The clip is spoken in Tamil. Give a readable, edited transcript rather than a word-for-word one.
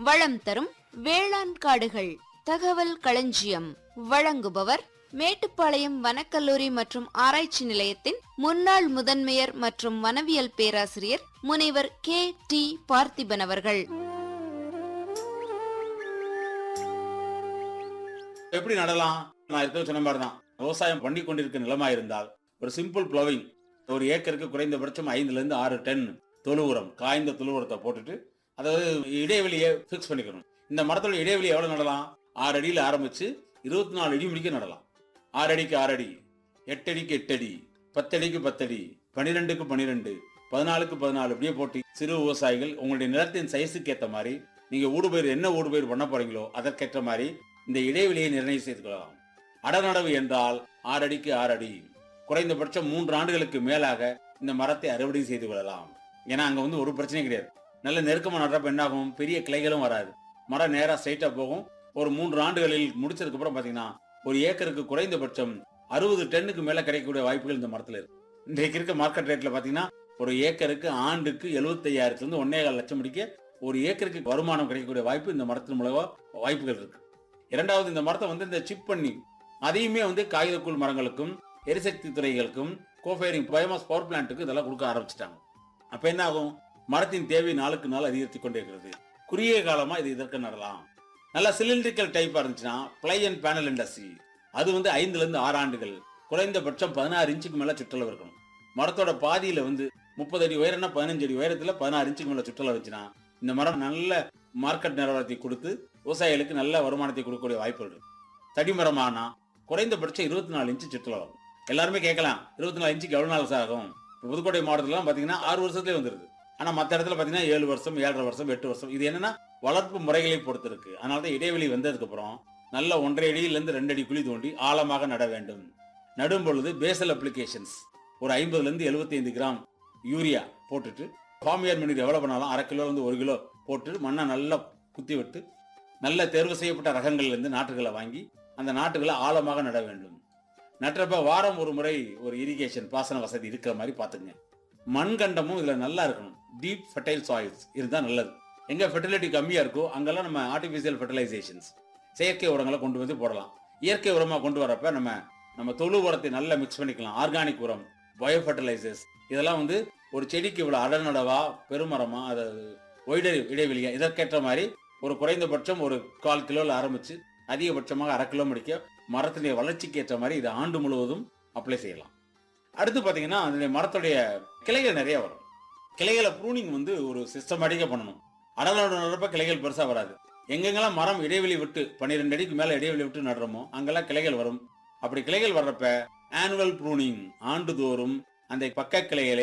வளம் தரும் வேளாண் காடுகள் தகவல் களஞ்சியம். வழங்குபவர் மேட்டுப்பாளையம் வனக்கல்லூரி மற்றும் ஆராய்ச்சி நிலையத்தின் முன்னாள் முதன்மையர் மற்றும் வனவியல் பேராசிரியர் முனைவர் K.T. பார்த்திபன் அவர்கள். எப்படி நடலாம்? நான் இருக்க சொன்ன மாதிரி தான். விவசாயம் பண்ணி கொண்டிருக்க நிலமா இருந்தால் ஒரு சிம்பிள் பிளவிங், ஒரு ஏக்கருக்கு குறைந்தபட்சம் 5 to 6 டன் தொழு உரம், காய்ந்த தொழு உரத்தை போட்டுட்டு அதாவது இடைவெளியை பிக்ஸ் பண்ணிக்கணும். இந்த மரத்தோட இடைவெளி எவ்வளவு நடலாம்? 6 அடியில் ஆரம்பிச்சு 24 அடி முடிக்க நடலாம். 6 அடிக்கு 6 அடி, 8 அடிக்கு 8 அடி, 10 அடிக்கு 10 அடி, 12க்கு 12, 14க்கு 14 அப்படியே போட்டு சிறு விவசாயிகள் உங்களுடைய நிலத்தின் சைஸுக்கு ஏற்ற மாதிரி நீங்க ஊடுபயிர் என்ன ஊடுபயிர் பண்ண போறீங்களோ அதற்கேற்ற மாதிரி இந்த இடைவெளியை நிர்ணயம் செய்து கொள்ளலாம். அடநடவு என்றால் 6 அடிக்கு 6 அடி, குறைந்தபட்சம் 3 ஆண்டுகளுக்கு மேலாக இந்த மரத்தை அறுவடை செய்து கொள்ளலாம். ஏன்னா அங்க வந்து ஒரு பிரச்சனையும் கிடையாது. நல்ல நெருக்கமா நடுறப்ப என்ன ஆகும்? பெரிய கிளைகளும் வராது, மரம் நேரா ஸ்ட்ரைட்டா போகும். ஒரு 3 ஆண்டுகளில் முடிச்சதுக்கு அப்புறம் பாத்தீங்கன்னா ஒரு ஏக்கருக்கு குறைந்தபட்சம் 60 டன்னுக்கு மேல கிடைக்கக்கூடிய வாய்ப்புகள் இந்த மரத்துல இருக்கு. இன்றைக்கு இருக்க மார்க்கெட் ரேட்ல பாத்தீங்கன்னா ஒரு ஏக்கருக்கு ஆண்டுக்கு 75,000 to 1.25 லட்சம் முடிக்க ஒரு ஏக்கருக்கு வருமானம் கிடைக்கக்கூடிய வாய்ப்பு இந்த மரத்தின் மூலமா வாய்ப்புகள் இருக்கு. இரண்டாவது, இந்த மரத்தை வந்து இந்த சிப் பண்ணி அதையுமே வந்து காகிதக்கூழ் மரங்களுக்கும் எரிசக்தி துறைகளுக்கும் கோஃபைரிங் பயோமாஸ் பவர் பிளான்ட்டுக்கு இதெல்லாம் கொடுக்க ஆரம்பிச்சிட்டாங்க. அப்ப என்ன ஆகும்? மரத்தின் தேவை நாளுக்கு நாள் அதிகரித்து கொண்டே இருக்கிறது. குறுகிய காலமா இது இதற்கு நடலாம். நல்ல சிலிண்ட்ரிக்கல் டைப்பா இருந்துச்சுன்னா பிளை அண்ட் பேனல் இண்டஸ்ட்ரி, அது வந்து 5 to 6 ஆண்டுகள், குறைந்தபட்சம் 16 இன்ச்சுக்கு மேல சுற்றளவு இருக்கணும். மரத்தோட பாதியில வந்து 30 அடி உயரம்னா 15 அடி உயரத்துல 16 இன்ச்சுக்கு மேல சுற்றளவு வச்சுன்னா இந்த மரம் நல்ல மார்க்கெட் நிலவரத்தை கொடுத்து விவசாயிகளுக்கு நல்ல வருமானத்தை கொடுக்கக்கூடிய வாய்ப்புகள் இருக்கு. தடிமரமானா குறைந்தபட்சம் 24 இன்ச்சு சுற்றளவு. எல்லாருமே கேட்கலாம், 24 இன்ச்சுக்கு எவ்வளவு நாள் ஆகும்? புதுக்கோட்டை மாவட்டத்துல பாத்தீங்கன்னா 6 வருஷத்துலேயே வந்துருது. ஆனா மற்ற இடத்துல பாத்தீங்கன்னா 7 வருஷம், 7.5 வருஷம், 8 வருஷம். இது என்னன்னா வளர்ப்பு முறைகளை பொறுத்து இருக்கு. அதனாலதான் இடைவெளி வந்ததுக்கு அப்புறம் நல்ல 1.5 அடியிலிருந்து 2 அடி குழி தோண்டி ஆழமாக நட வேண்டும். நடும் பொழுது பேசல் அப்ளிகேஷன்ஸ் ஒரு 50 to 75 கிராம் யூரியா போட்டுட்டு ஃபார்மியர் மினிட் எவ்வளவு பண்ணாலும் 1/2 கிலோ 1 கிலோ போட்டு மண்ணை நல்லா குத்தி விட்டு நல்ல தேர்வு செய்யப்பட்ட ரகங்கள்ல இருந்து நாற்றுகளை வாங்கி அந்த நாட்டுகளை ஆழமாக நட வேண்டும். நட்டுறப்ப வாரம் ஒரு முறை ஒரு இரிகேஷன் பாசன வசதி இருக்கிற மாதிரி பாத்துங்க. மண்கண்டமும் இதுல நல்லா இருக்கணும். டீப் ஃபெர்டைல் சாயில்ஸ் இருந்தா நல்லது. எங்க ஃபெர்டிலிட்டி கம்மியா இருக்கோ அங்கெல்லாம் நம்ம ஆர்டிபிஷியல் ஃபெர்டிலைசேஷன்ஸ், செயற்கை உரங்களை கொண்டு வந்து போடலாம். இயற்கை உரமா கொண்டு வரப்ப நம்ம தொழு உரத்தை நல்லா மிக்ஸ் பண்ணிக்கலாம். ஆர்கானிக் உரம், பயோ ஃபெர்டிலைசர்ஸ் இதெல்லாம் வந்து ஒரு செடிக்கு இவ்வளவு அடநடவா, பெருமரமா, அதாவது ஒய்டர் இடைவெளியா, இதற்கேற்ற மாதிரி ஒரு குறைந்தபட்சம் ஒரு 1/4 கிலோல ஆரம்பிச்சு அதிகபட்சமாக 1/2 கிலோ முடிக்க மரத்தினுடைய வளர்ச்சிக்கு ஏற்ற மாதிரி இதை ஆண்டு முழுவதும் அப்ளை செய்யலாம். அடுத்து பாத்தீங்கன்னா அதனுடைய மரத்துடைய கிளைகள் நிறைய வரும். கிளைகளை ப்ரூனிங் வந்து ஒரு சிஸ்டமேட்டிக்கா பண்ணணும். அடநடுறப்ப கிளைகள் பெருசா வராது. எங்கெங்கெல்லாம் மரம் இடைவெளி விட்டு 12 அடிக்கு மேல இடைவெளி விட்டு நடுறோமோ அங்கெல்லாம் கிளைகள் வரும். அப்படி கிளைகள் வர்றப்ப ஆனுவல் ப்ரூனிங், ஆண்டுதோறும் அந்த பக்க கிளைகளை